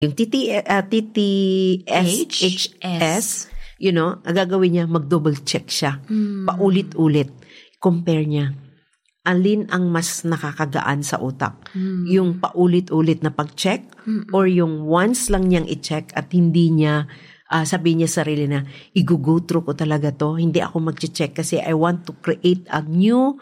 Yung TTS, ang gagawin niya, mag-double check siya. Paulit-ulit. Compare niya. Alin ang mas nakakagaan sa utak? Yung paulit-ulit na pag-check or yung once lang niyang i-check at hindi niya sabihin niya sa sarili na, i-go through ko talaga to. Hindi ako mag-check kasi I want to create a new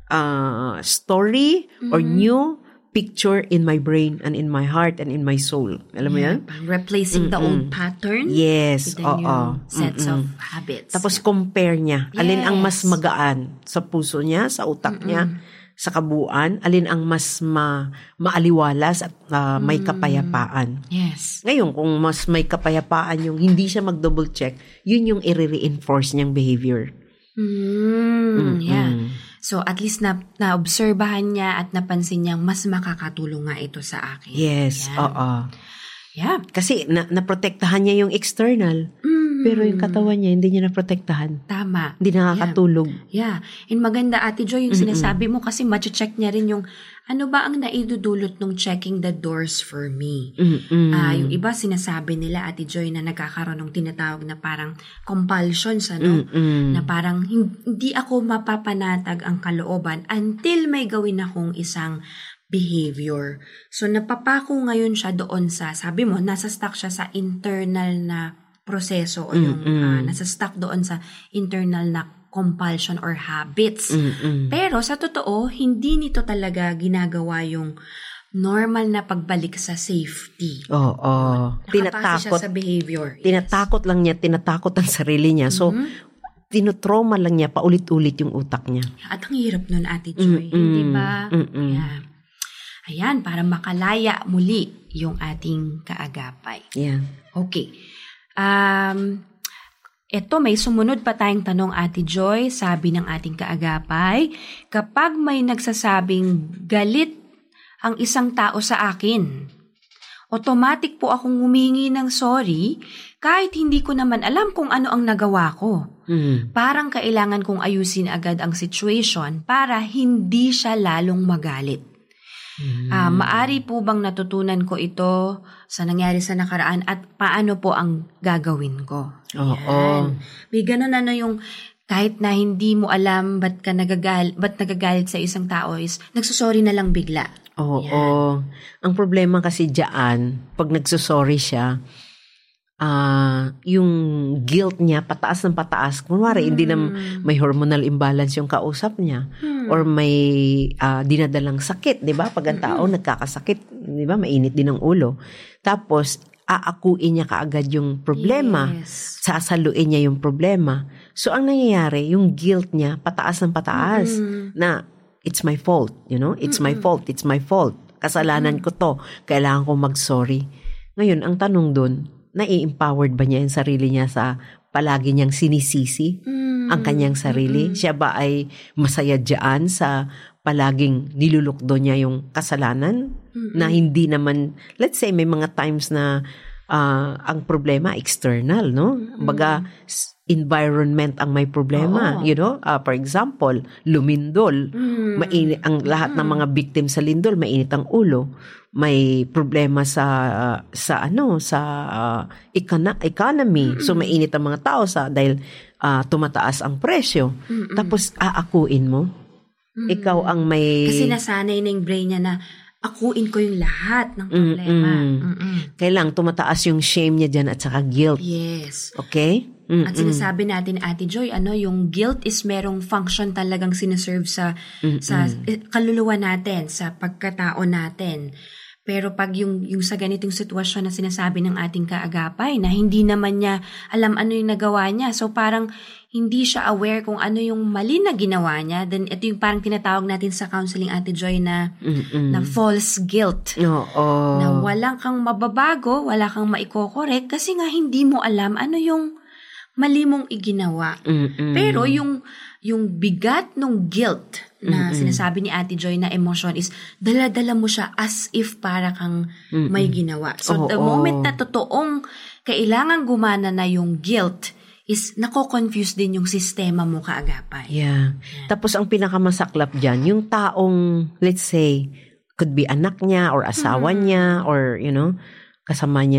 story or new picture in my brain and in my heart and in my soul. Alam mo yan? Replacing the old pattern yes, with the new sets of habits. Tapos compare niya. Alin ang mas magaan sa puso niya, sa utak niya, sa kabuuan. Alin ang mas maaliwalas at may kapayapaan. Yes. Ngayon, kung mas may kapayapaan yung hindi siya mag-double check, yun yung i-reinforce niyang behavior. Yeah. So, at least na-obserbahan niya at napansin niyang mas makakatulong nga ito sa akin. Yes, oo. Yeah. Kasi na-protektahan niya yung external, pero yung katawan niya, hindi niya na-protektahan. Tama. Hindi nakakatulog. Yeah. And maganda, Ate Joy, yung sinasabi mo kasi ma-check niya rin yung ano ba ang naidudulot nung checking the doors for me. Yung iba sinasabi nila, Ate Joy, na nagkakaroon ng tinatawag na parang compulsions, na parang hindi ako mapapanatag ang kalooban until may gawin akong isang behavior. So, napapako ngayon siya doon sa, sabi mo, nasa stuck siya sa internal na proseso o yung nasa stuck doon sa internal na compulsion or habits. Pero sa totoo, hindi nito talaga ginagawa yung normal na pagbalik sa safety. Oo. Nakapasa siya sa behavior. Tinatakot lang niya, tinatakot ang sarili niya. So, tinotrauma lang niya, paulit-ulit yung utak niya. At ang hirap nun, Ate Joy. Hindi ba? Yeah. Ayan, para makalaya muli yung ating kaagapay. Yeah. Okay. Ito, may sumunod pa tayong tanong, Ate Joy. Sabi ng ating kaagapay, kapag may nagsasabing galit ang isang tao sa akin, automatic po akong humingi ng sorry kahit hindi ko naman alam kung ano ang nagawa ko. Parang kailangan kong ayusin agad ang situation para hindi siya lalong magalit. Maari po bang natutunan ko ito sa nangyari sa nakaraan at paano po ang gagawin ko? Oo. May ganun yung kahit na hindi mo alam ba't nagagalit sa isang tao is nagsusorry na lang bigla. Oo. Ang problema kasi dyan, pag nagsusorry siya, yung guilt niya pataas ng pataas. Kunwari, hindi na may hormonal imbalance yung kausap niya. Or may dinadalang sakit, di ba? Pag ang tao nagkakasakit, di ba? Mainit din ang ulo. Tapos, aakuin niya kaagad yung problema. Yes. Sasaluin niya yung problema. So, ang nangyayari, yung guilt niya pataas ng pataas. Na, it's my fault, It's my fault, it's my fault. Kasalanan ko to. Kailangan ko mag-sorry. Ngayon, ang tanong dun, nai-empowered ba niya yung sarili niya sa palagi niyang sinisisi ang kanyang sarili? Siya ba ay masaya dyan sa palaging nilulukdo niya yung kasalanan? Na hindi naman, let's say may mga times na ang problema external, no? Baga, environment ang may problema, for example, lumindol. Mainit ang lahat ng mga victim sa lindol, mainit ang ulo. May problema sa economy. So mainit ang mga tao dahil tumataas ang presyo. Tapos aakuin mo. Ikaw ang may kasi nasanay na yung brain niya na akuin ko yung lahat ng problema. Kailang tumataas yung shame niya dyan at saka guilt. Yes. Okay? At sinasabi natin, Ate Joy, yung guilt is merong function talagang sineserve sa kaluluwa natin, sa pagkatao natin. Pero pag yung sa ganitong sitwasyon na sinasabi ng ating kaagapay na hindi naman niya alam ano yung nagawa niya, so parang hindi siya aware kung ano yung mali na ginawa niya, then ito yung parang tinatawag natin sa counseling, Ate Joy, na false guilt. Na walang kang mababago, wala kang maikokorek kasi nga hindi mo alam ano yung mali mong iginawa. Pero yung bigat ng guilt na sinasabi ni Ate Joy na emotion is dala-dala mo siya as if para kang may ginawa. So the moment na totoong kailangan gumana na yung guilt is nako-confuse din yung sistema mo kaagapay. Yeah. Tapos ang pinakamasaklap dyan, yung taong, let's say, could be anak niya or asawa niya or, kasama niya